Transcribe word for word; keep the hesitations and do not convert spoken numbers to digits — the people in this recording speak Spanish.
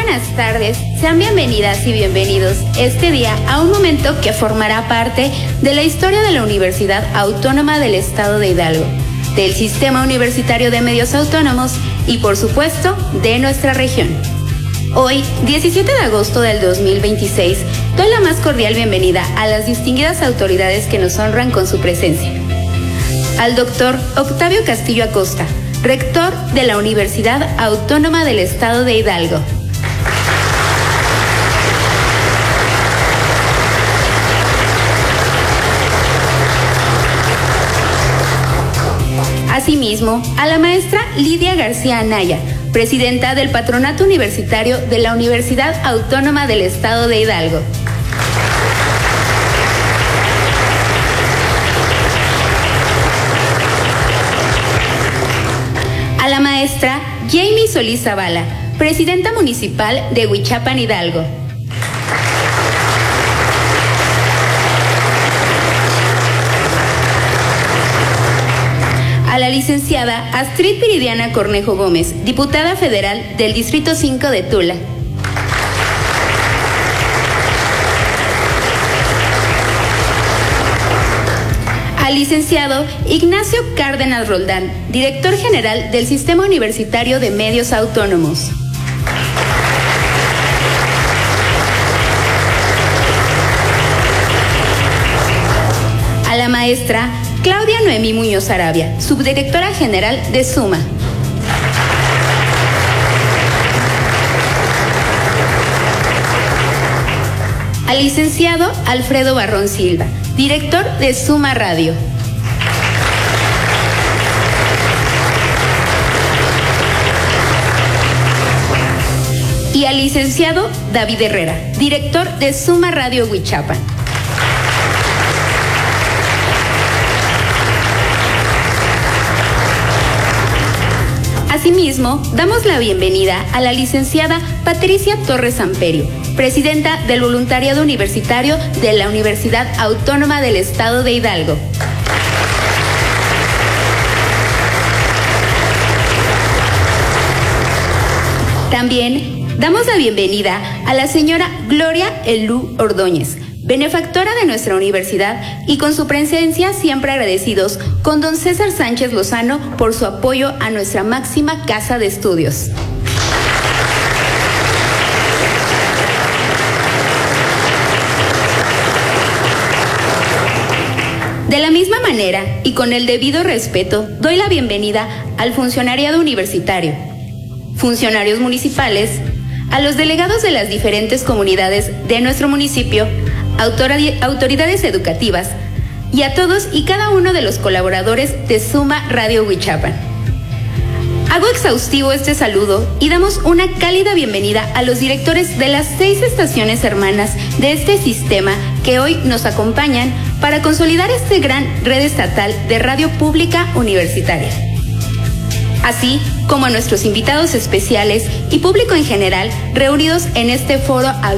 buenas tardes, sean bienvenidas y bienvenidos este día a un momento que formará parte de la historia de la Universidad Autónoma del Estado de Hidalgo, del Sistema Universitario de Medios Autónomos y, por supuesto, de nuestra región. Hoy, diecisiete de agosto del dos mil veintiséis, doy la más cordial bienvenida a las distinguidas autoridades que nos honran con su presencia. Al doctor Octavio Castillo Acosta, rector de la Universidad Autónoma del Estado de Hidalgo. Asimismo, a la maestra Lidia García Anaya, presidenta del Patronato Universitario de la Universidad Autónoma del Estado de Hidalgo. A la maestra Jamie Solís Zavala, presidenta municipal de Huichapan, Hidalgo. A la licenciada Astrid Viridiana Cornejo Gómez, diputada federal del Distrito cinco de Tula. Al licenciado Ignacio Cárdenas Roldán, director general del Sistema Universitario de Medios Autónomos. A la maestra Claudia Noemí Muñoz Arabia, subdirectora general de SUMA. Al licenciado Alfredo Barrón Silva, director de SUMA Radio. Y al licenciado David Herrera, director de SUMA Radio Huichapan. Asimismo, damos la bienvenida a la licenciada Patricia Torres Samperio, presidenta del Voluntariado Universitario de la Universidad Autónoma del Estado de Hidalgo. También damos la bienvenida a la señora Gloria Elú Ordóñez, benefactora de nuestra universidad, y con su presencia siempre agradecidos con don César Sánchez Lozano por su apoyo a nuestra máxima casa de estudios. De la misma manera y con el debido respeto, doy la bienvenida al funcionariado universitario, funcionarios municipales, a los delegados de las diferentes comunidades de nuestro municipio, autoridades educativas y a todos y cada uno de los colaboradores de SUMA Radio Huichapan. Hago exhaustivo este saludo y damos una cálida bienvenida a los directores de las seis estaciones hermanas de este sistema que hoy nos acompañan para consolidar esta gran red estatal de radio pública universitaria. Así como a nuestros invitados especiales y público en general reunidos en este foro